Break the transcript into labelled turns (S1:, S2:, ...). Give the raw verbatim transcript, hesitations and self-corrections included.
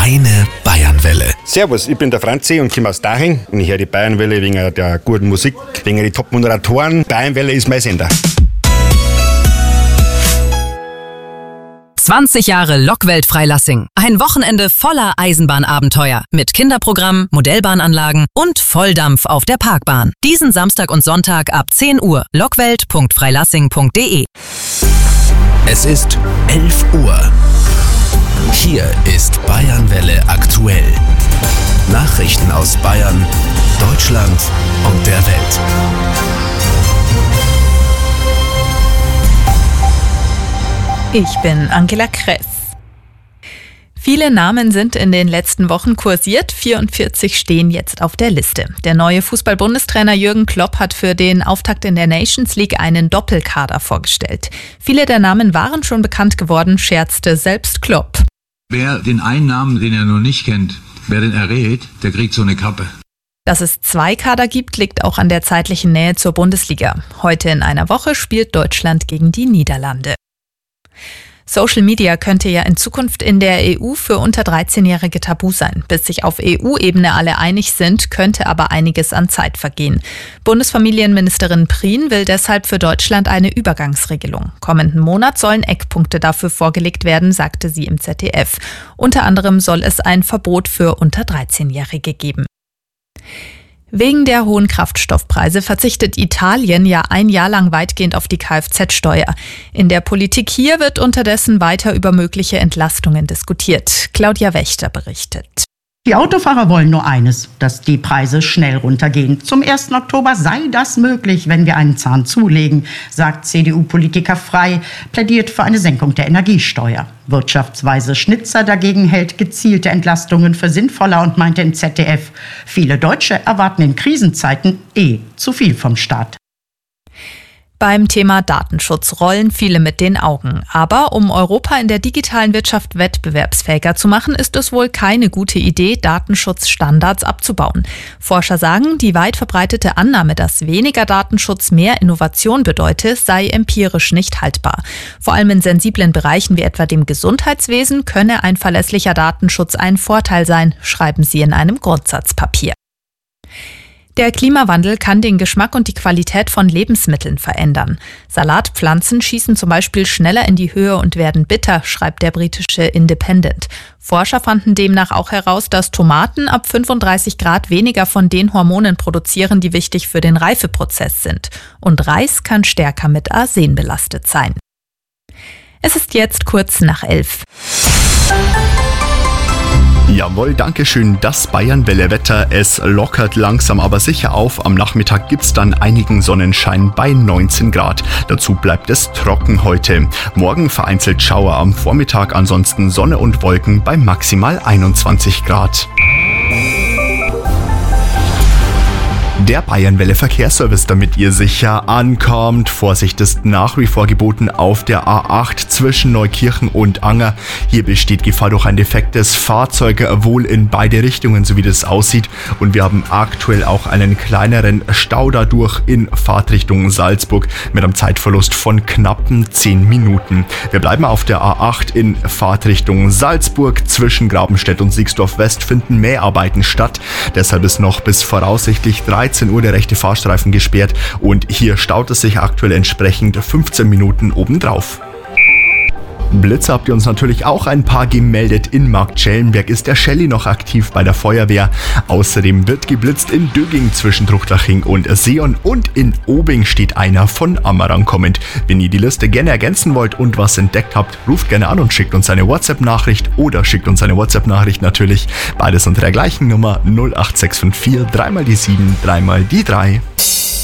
S1: Deine Bayernwelle.
S2: Servus, ich bin der Franzi und komme aus Daching. Und ich höre die Bayernwelle wegen der guten Musik, wegen der Top-Moderatoren. Bayernwelle ist mein Sender.
S3: zwanzig Jahre Lokwelt Freilassing. Ein Wochenende voller Eisenbahnabenteuer. Mit Kinderprogramm, Modellbahnanlagen und Volldampf auf der Parkbahn. Diesen Samstag und Sonntag ab zehn Uhr. lockwelt punkt freilassing punkt de.
S1: Es ist elf Uhr. Hier ist Bayernwelle aktuell. Nachrichten aus Bayern, Deutschland und der Welt.
S4: Ich bin Angela Kress. Viele Namen sind in den letzten Wochen kursiert, vierundvierzig stehen jetzt auf der Liste. Der neue Fußball-Bundestrainer Jürgen Klopp hat für den Auftakt in der Nations League einen Doppelkader vorgestellt. Viele der Namen waren schon bekannt geworden, scherzte selbst Klopp.
S5: Wer den einen Namen, den er noch nicht kennt, wer den errät, der kriegt so eine Kappe.
S4: Dass es zwei Kader gibt, liegt auch an der zeitlichen Nähe zur Bundesliga. Heute in einer Woche spielt Deutschland gegen die Niederlande. Social Media könnte ja in Zukunft in der E U für unter dreizehnjährige tabu sein. Bis sich auf E U-Ebene alle einig sind, könnte aber einiges an Zeit vergehen. Bundesfamilienministerin Prien will deshalb für Deutschland eine Übergangsregelung. Kommenden Monat sollen Eckpunkte dafür vorgelegt werden, sagte sie im Z D F. Unter anderem soll es ein Verbot für unter dreizehnjährige geben. Wegen der hohen Kraftstoffpreise verzichtet Italien ja ein Jahr lang weitgehend auf die Kfz-Steuer. In der Politik hier wird unterdessen weiter über mögliche Entlastungen diskutiert. Claudia Wächter berichtet.
S6: Die Autofahrer wollen nur eines, dass die Preise schnell runtergehen. Zum ersten Oktober sei das möglich, wenn wir einen Zahn zulegen, sagt C D U-Politiker Frey, plädiert für eine Senkung der Energiesteuer. Wirtschaftsweise Schnitzer dagegen hält gezielte Entlastungen für sinnvoller und meinte im Z D F, viele Deutsche erwarten in Krisenzeiten eh zu viel vom Staat.
S4: Beim Thema Datenschutz rollen viele mit den Augen. Aber um Europa in der digitalen Wirtschaft wettbewerbsfähiger zu machen, ist es wohl keine gute Idee, Datenschutzstandards abzubauen. Forscher sagen, die weit verbreitete Annahme, dass weniger Datenschutz mehr Innovation bedeute, sei empirisch nicht haltbar. Vor allem in sensiblen Bereichen wie etwa dem Gesundheitswesen könne ein verlässlicher Datenschutz ein Vorteil sein, schreiben sie in einem Grundsatzpapier. Der Klimawandel kann den Geschmack und die Qualität von Lebensmitteln verändern. Salatpflanzen schießen zum Beispiel schneller in die Höhe und werden bitter, schreibt der britische Independent. Forscher fanden demnach auch heraus, dass Tomaten ab fünfunddreißig Grad weniger von den Hormonen produzieren, die wichtig für den Reifeprozess sind. Und Reis kann stärker mit Arsen belastet sein. Es ist jetzt kurz nach elf.
S7: Jawohl, dankeschön, das Bayernwelle-Wetter. Es lockert langsam aber sicher auf. Am Nachmittag gibt's dann einigen Sonnenschein bei neunzehn Grad. Dazu bleibt es trocken heute. Morgen vereinzelt Schauer am Vormittag, ansonsten Sonne und Wolken bei maximal einundzwanzig Grad. Der Bayernwelle Verkehrsservice, damit ihr sicher ankommt. Vorsicht ist nach wie vor geboten auf der A acht zwischen Neukirchen und Anger. Hier besteht Gefahr durch ein defektes Fahrzeug wohl in beide Richtungen, so wie das aussieht. Und wir haben aktuell auch einen kleineren Stau dadurch in Fahrtrichtung Salzburg mit einem Zeitverlust von knappen zehn Minuten. Wir bleiben auf der A acht in Fahrtrichtung Salzburg. Zwischen Grabenstedt und Siegsdorf West finden Mäharbeiten statt. Deshalb ist noch bis voraussichtlich dreizehn Uhr der rechte Fahrstreifen gesperrt und hier staut es sich aktuell entsprechend fünfzehn Minuten obendrauf. Blitze habt ihr uns natürlich auch ein paar gemeldet. In Marktschellenberg ist der Shelly noch aktiv bei der Feuerwehr. Außerdem wird geblitzt in Dögging zwischen Truchtlaching und Seon und in Obing steht einer von Amarang kommend. Wenn ihr die Liste gerne ergänzen wollt und was entdeckt habt, ruft gerne an und schickt uns eine WhatsApp-Nachricht oder schickt uns eine WhatsApp-Nachricht natürlich. Beides unter der gleichen Nummer null acht sechs fünf vier, dreimal die sieben, dreimal die drei.